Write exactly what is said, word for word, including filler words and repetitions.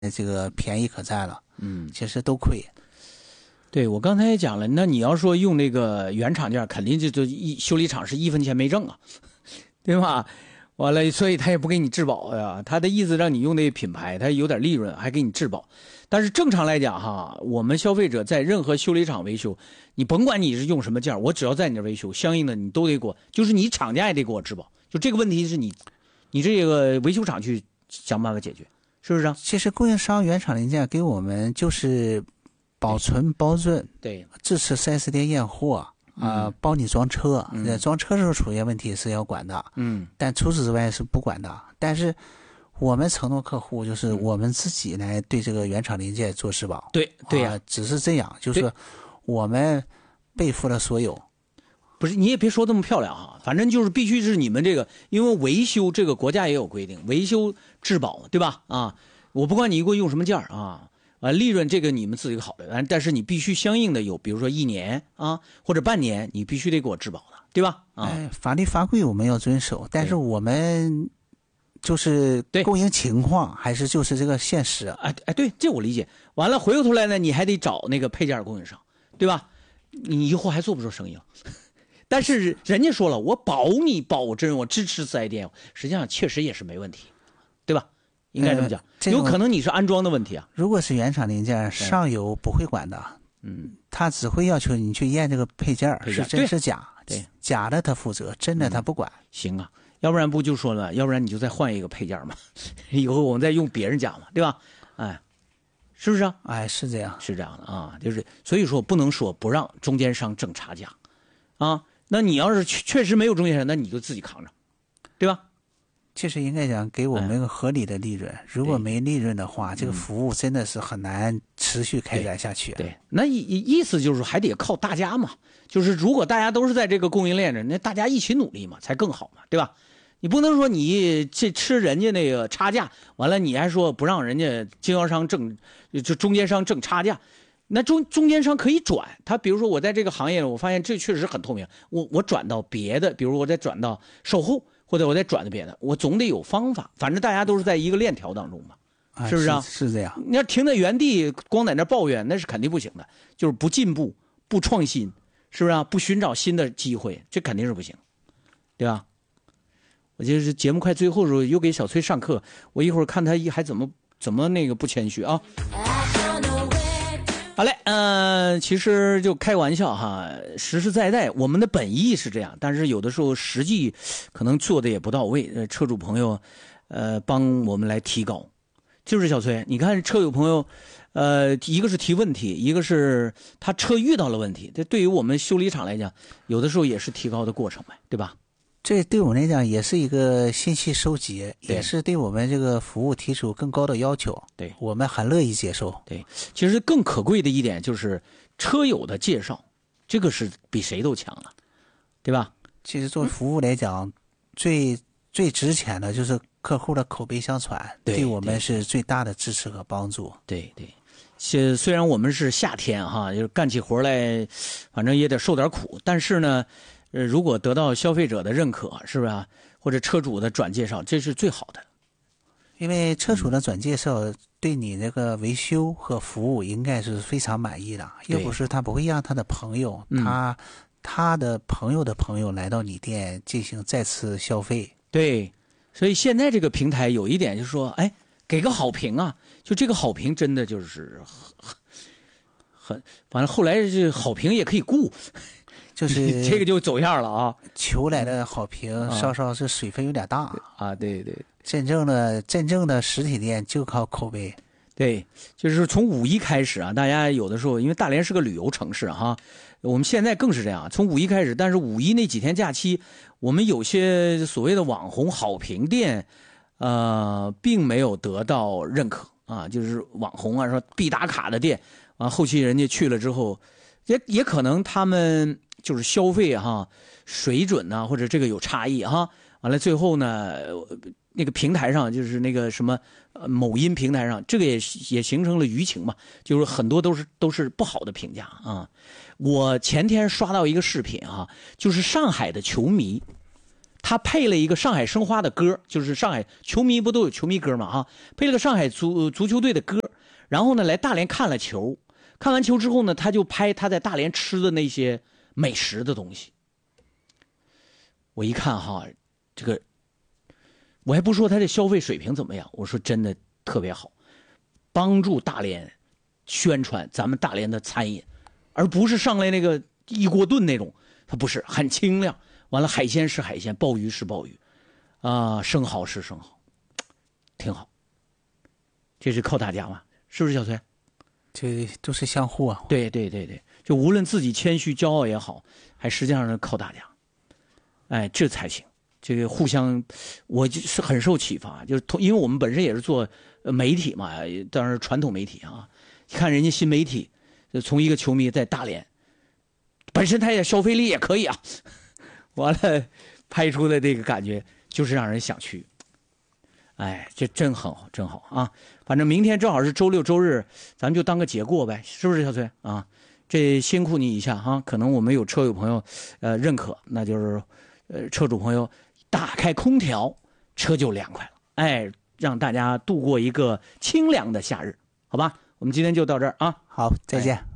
这个便宜可占了，嗯，其实都亏。 对，我刚才也讲了，那你要说用那个原厂件，肯定就就一修理厂是一分钱没挣啊，对吧？完了，所以他也不给你质保呀。他的意思让你用那个品牌，他有点利润，还给你质保。但是正常来讲哈，我们消费者在任何修理厂维修，你甭管你是用什么件，我只要在你这维修，相应的你都得给我，就是你厂家也得给我质保。就这个问题是你，你这个维修厂去想办法解决，是不是啊？ 其实供应商原厂零件给我们就是保存保准， 对， 支持 四 S 店验货啊、呃嗯，帮你装车，嗯、装车时候出现问题是要管的，嗯，但除此之外是不管的。但是我们承诺客户就是我们自己来对这个原厂零件做质保， 对对呀、 啊，只是这样，就是我们背负了所有。 不是，你也别说这么漂亮哈，反正就是必须是你们这个，因为维修这个国家也有规定，维修质保，对吧？啊，我不管你一共用什么件啊，啊，利润这个你们自己考虑，但是你必须相应的有，比如说一年啊或者半年，你必须得给我质保的，对吧？啊， 哎，法律法规我们要遵守，但是我们就是供应情况还是就是这个现实。 哎哎，对，这我理解。完了回过头来呢，你还得找那个配件供应商，对吧？你以后还做不做生意了？但是人家说了，我保你保证，我支持四 S 店，实际上确实也是没问题，对吧？应该这么讲，呃、有可能你是安装的问题啊。 如果是原厂零件，上游不会管的，嗯，他只会要求你去验这个配件是真是假， 对， 假的他负责，真的他不管。 嗯、行啊，要不然不就说了，要不然你就再换一个配件嘛，以后我们再用别人家嘛，对吧？哎，是不是啊？ 哎，是这样， 是这样的啊，就是所以说不能说不让中间商挣差价，啊。那你要是确实没有中间商，那你就自己扛着，对吧？ 其实应该讲给我们一个合理的利润，哎、如果没利润的话，这个服务真的是很难持续开展下去。 对，对那意意思就是还得靠大家嘛，就是如果大家都是在这个供应链上，那大家一起努力嘛，才更好嘛，对吧？你不能说你这吃人家那个差价，完了你还说不让人家经销商挣，就中间商挣差价。那中中间商可以转，他比如说我在这个行业，我发现这确实很透明，我我转到别的，比如我再转到售后，或者我再转到别的，我总得有方法，反正大家都是在一个链条当中嘛， 啊、 是不是啊？ 是, 是这样。 你要停在原地，光在那抱怨，那是肯定不行的，就是不进步、不创新，是不是啊？不寻找新的机会，这肯定是不行，对吧？我就是节目快最后的时候，又给小崔上课，我一会儿看他还怎么怎么那个不谦虚啊。好嘞，嗯、呃，其实就开玩笑哈，实实在在，我们的本意是这样，但是有的时候实际可能做的也不到位。呃，车主朋友，呃，帮我们来提高，就是小崔，你看车友朋友，呃，一个是提问题，一个是他车遇到了问题，这对于我们修理厂来讲，有的时候也是提高的过程呗，对吧？ 这对我们来讲也是一个信息收集，也是对我们这个服务提出更高的要求。 对， 我们很乐意接受。 对，其实更可贵的一点就是车友的介绍，这个是比谁都强了，对吧？ 其实做服务来讲，嗯、最最值钱的就是客户的口碑相传，对, 对我们是最大的支持和帮助。 对对，虽虽然我们是夏天哈，就是干起活来，反正也得受点苦，但是呢。呃，如果得到消费者的认可，是不是啊？或者车主的转介绍，这是最好的。 因为车主的转介绍对你这个维修和服务应该是非常满意的，要不是他不会让他的朋友，他他的朋友的朋友来到你店进行再次消费。 对，所以现在这个平台有一点就是说，哎，给个好评啊，就这个好评真的就是很很，完了后来这好评也可以雇。 就是这个就走样了啊！ 求来的好评、嗯、稍稍是水分有点大啊，对对， 真正的真正的实体店就靠口碑。 对，就是从五一开始啊，大家有的时候因为大连是个旅游城市哈，我们现在更是这样，从五一开始，但是五一那几天假期，我们有些所谓的网红好评店，呃，并没有得到认可啊，就是网红啊说必打卡的店，完、啊、后期人家去了之后，也也可能他们。就是消费哈水准呢、啊，或者这个有差异哈，完了最后呢，那个平台上就是那个什么呃某音平台上，这个也也形成了舆情嘛，就是很多都是都是不好的评价啊。我前天刷到一个视频啊，就是上海的球迷他配了一个上海申花的歌，就是上海球迷不都有球迷歌嘛哈，配了个上海足足球队的歌，然后呢来大连看了球，看完球之后呢，他就拍他在大连吃的那些美食的东西。我一看哈，这个我还不说他的消费水平怎么样，我说真的特别好，帮助大连宣传咱们大连的餐饮，而不是上来那个一锅炖那种，它不是很清亮。完了，海鲜是海鲜，鲍鱼是鲍鱼，啊、呃，生蚝是生蚝，挺好。这是靠大家嘛，是不是小崔？ 这都是相互啊。 对对对对，就无论自己谦虚骄傲也好，还实际上是靠大家。哎，这才行。这个互相，我就是很受启发，就是同，因为我们本身也是做媒体嘛，当然是传统媒体啊。看人家新媒体，从一个球迷在大连，本身他也消费力也可以啊。完了，拍出的这个感觉就是让人想去，哎，这真很好，真好啊！反正明天正好是周六周日，咱们就当个节过呗，是不是小崔啊？这辛苦你一下哈，可能我们有车友朋友呃认可，那就是呃车主朋友打开空调，车就凉快了，哎，让大家度过一个清凉的夏日，好吧？我们今天就到这儿啊， 好，再见。哎